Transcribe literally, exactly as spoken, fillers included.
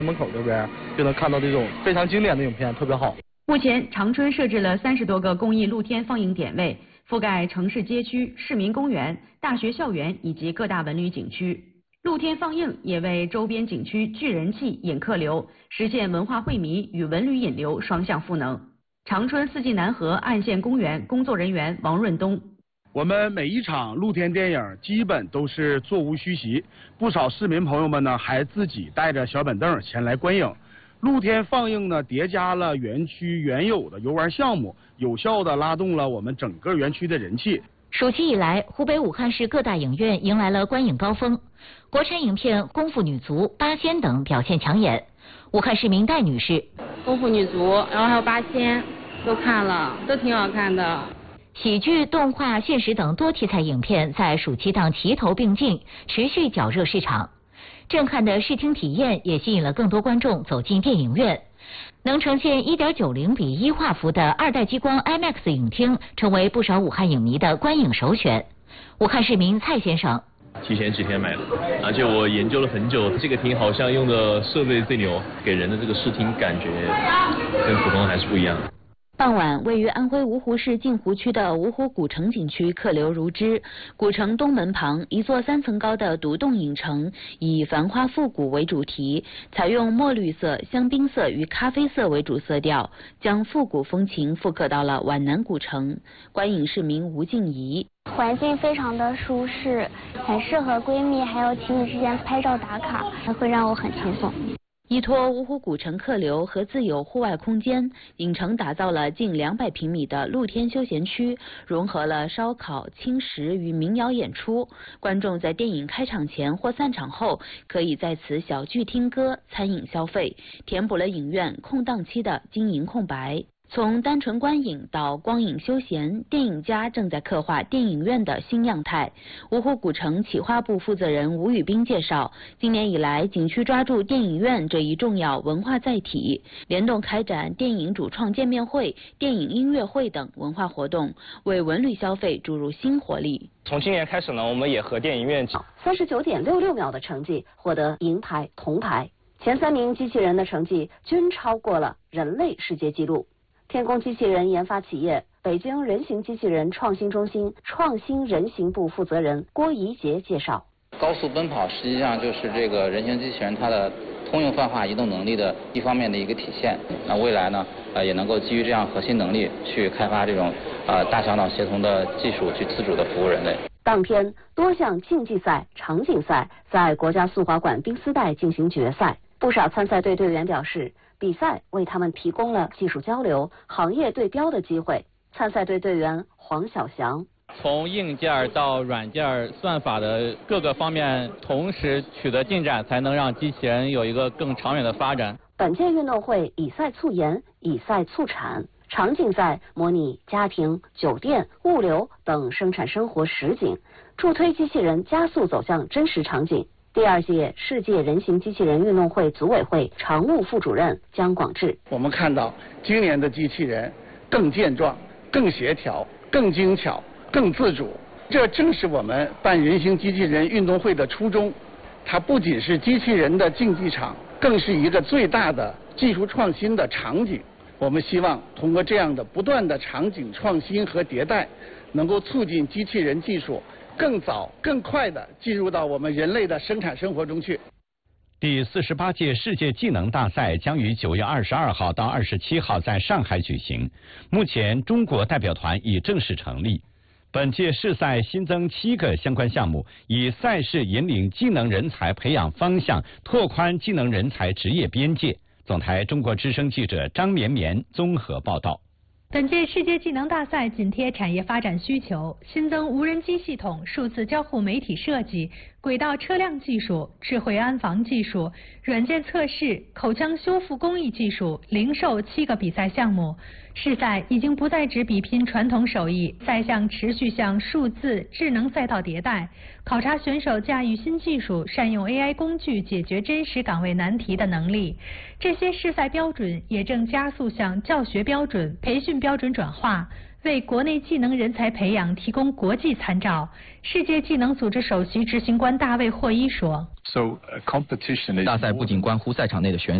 门口这边就能看到这种非常经典的影片，特别好。 目前，长春设置了三十多个公益露天放映点位，覆盖城市街区、市民公园、大学校园以及各大文旅景区。露天放映也为周边景区聚人气、引客流，实现文化惠民与文旅引流双向赋能。长春四季南河岸县公园工作人员王润东。 我们每一场露天电影基本都是座无虚席，不少市民朋友们呢还自己带着小板凳前来观影。露天放映呢叠加了园区原有的游玩项目，有效的拉动了我们整个园区的人气。 暑期以来，湖北武汉市各大影院迎来了观影高峰，国产影片《功夫女足》《八仙》等表现抢眼。武汉市民戴女士， 《功夫女足》，然后还有《八仙》，都看了，都挺好看的。 喜剧、动画、现实等多题材影片在暑期档齐头并进，持续绞热市场。震撼的视听体验也吸引了更多观众走进电影院。能呈现 一点九零 比一画幅的二代激光 IMAX 影厅，成为不少武汉影迷的观影首选。武汉市民蔡先生。 提前几天买的，而且我研究了很久，这个厅好像用的设备最牛，给人的这个视听感觉跟普通还是不一样的。 傍晚，位于安徽芜湖市镜湖区的芜湖古城景区客流如织。古城东门旁，一座三层高的独栋影城，以繁花复古为主题，采用墨绿色、香槟色与咖啡色为主色调，将复古风情复刻到了皖南古城。观影市民吴静怡。 环境非常的舒适，很适合闺蜜还有情侣之间拍照打卡，会让我很轻松。 依托芜湖古城客流和自有户外空间，影城打造了近两百平米的露天休闲区，融合了烧烤、轻食与民谣演出。观众在电影开场前或散场后，可以在此小聚听歌、餐饮消费，填补了影院空档期的经营空白。从单纯观影到光影休闲，电影家正在刻画电影院的新样态。芜湖古城企划部负责人吴宇斌介绍，今年以来，景区抓住电影院这一重要文化载体，联动开展电影主创见面会、电影音乐会等文化活动，为文旅消费注入新活力。 从今年开始呢，我们也和电影院三十九点六六秒的成绩获得银牌、铜牌，前三名机器人的成绩均超过了人类世界纪录。天宫机器人研发企业北京人形机器人创新中心创新人形部负责人郭怡杰介绍， 高速奔跑实际上就是这个人形机器人它的通用泛化移动能力的一方面的一个体现。那未来呢，呃，也能够基于这样核心能力去开发这种呃大小脑协同的技术，去自主的服务人类。 当天，多项竞技赛、场景赛在国家速滑馆冰丝带进行决赛，不少参赛队队员表示，比赛为他们提供了技术交流、行业对标的机会。参赛队队员黄小翔， 从硬件到软件算法的各个方面同时取得进展，才能让机器人有一个更长远的发展。 本届运动会以赛促研，以赛促产。场景赛模拟家庭、酒店、物流等生产生活实景，助推机器人加速走向真实场景。第二届世界人形机器人运动会组委会常务副主任姜广志， 我们看到今年的机器人更健壮、更协调、更精巧、更自主，这正是我们办人形机器人运动会的初衷。它不仅是机器人的竞技场，更是一个最大的技术创新的场景。我们希望通过这样的不断的场景创新和迭代，能够促进机器人技术更早、更快地进入到我们人类的生产生活中去。 第四十八届世界技能大赛将于九月二十二号到二十七号在上海举行。目前，中国代表团已正式成立。本届世赛新增七个相关项目，以赛事引领技能人才培养方向，拓宽技能人才职业边界。总台中国之声记者张绵绵综合报道。 本届世界技能大赛紧贴产业发展需求，新增无人机系统、数字交互媒体设计、轨道车辆技术、智慧安防技术、软件测试、口腔修复工艺技术、零售七个比赛项目。世赛已经不再只比拼传统手艺，赛项持续向数字智能赛道迭代，考察选手驾驭新技术、善用 A I 工具解决真实岗位难题的能力。这些世赛标准也正加速向教学标准、培训标准转化。 为国内技能人才培养提供国际参照。世界技能组织首席执行官大卫霍伊说：“ 大赛不仅关乎赛场内的选手。